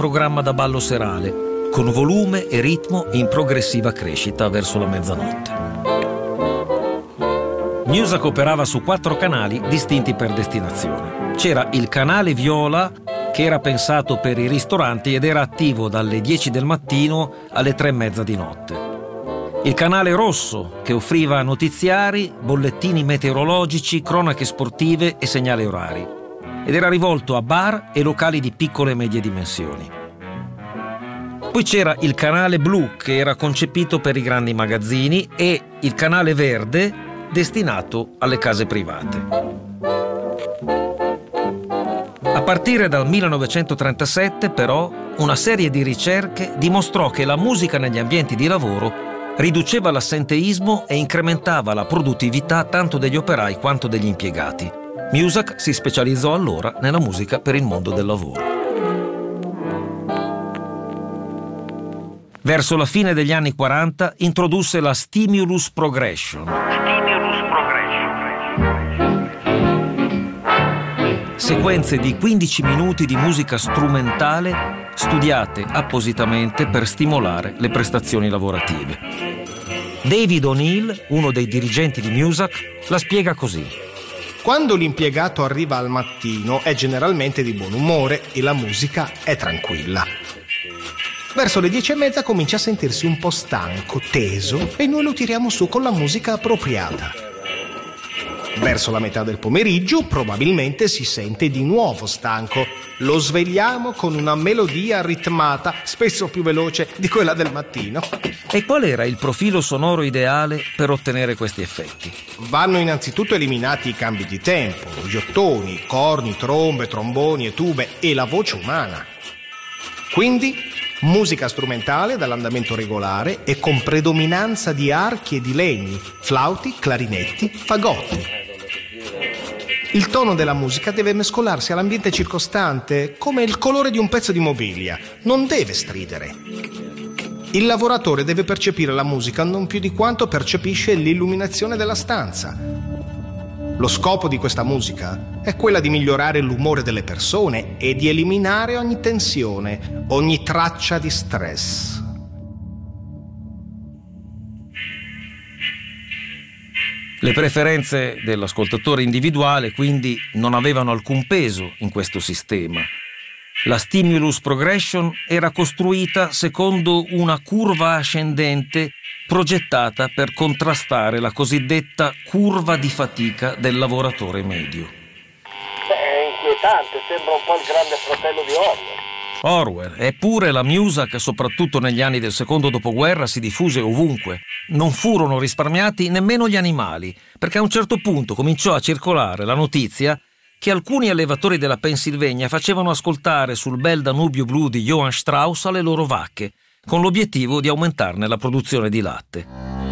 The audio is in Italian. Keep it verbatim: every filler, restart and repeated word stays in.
programma da ballo serale, con volume e ritmo in progressiva crescita verso la mezzanotte. Muzak operava su quattro canali distinti per destinazione. C'era il canale viola, che era pensato per i ristoranti ed era attivo dalle dieci del mattino alle tre e mezza di notte. Il canale rosso, che offriva notiziari, bollettini meteorologici, cronache sportive e segnali orari, ed era rivolto a bar e locali di piccole e medie dimensioni. Poi c'era il canale blu, che era concepito per i grandi magazzini, e il canale verde, destinato alle case private. A partire dal millenovecentotrentasette, però, una serie di ricerche dimostrò che la musica negli ambienti di lavoro riduceva l'assenteismo e incrementava la produttività tanto degli operai quanto degli impiegati. Muzak si specializzò allora nella musica per il mondo del lavoro. Verso la fine degli anni quaranta introdusse la Stimulus Progression. Stimulus Progression. Sequenze di quindici minuti di musica strumentale studiate appositamente per stimolare le prestazioni lavorative. David O'Neill, uno dei dirigenti di Muzak, la spiega così. Quando l'impiegato arriva al mattino è generalmente di buon umore e la musica è tranquilla. Verso le dieci e mezza comincia a sentirsi un po' stanco, teso, e noi lo tiriamo su con la musica appropriata. Verso la metà del pomeriggio probabilmente si sente di nuovo stanco. Lo svegliamo con una melodia ritmata, spesso più veloce di quella del mattino. E qual era il profilo sonoro ideale per ottenere questi effetti? Vanno innanzitutto eliminati i cambi di tempo, gli ottoni, corni, trombe, tromboni e tube e la voce umana. Quindi musica strumentale dall'andamento regolare e con predominanza di archi e di legni, flauti, clarinetti, fagotti. Il tono della musica deve mescolarsi all'ambiente circostante come il colore di un pezzo di mobilia, non deve stridere. Il lavoratore deve percepire la musica non più di quanto percepisce l'illuminazione della stanza. Lo scopo di questa musica è quella di migliorare l'umore delle persone e di eliminare ogni tensione, ogni traccia di stress. Le preferenze dell'ascoltatore individuale quindi non avevano alcun peso in questo sistema. La Stimulus Progression era costruita secondo una curva ascendente progettata per contrastare la cosiddetta curva di fatica del lavoratore medio. È inquietante, sembra un po' il grande fratello di Orwell. Orwell, eppure la Muzak, soprattutto negli anni del secondo dopoguerra, si diffuse ovunque. Non furono risparmiati nemmeno gli animali, perché a un certo punto cominciò a circolare la notizia che alcuni allevatori della Pennsylvania facevano ascoltare sul bel Danubio blu di Johann Strauss alle loro vacche, con l'obiettivo di aumentarne la produzione di latte.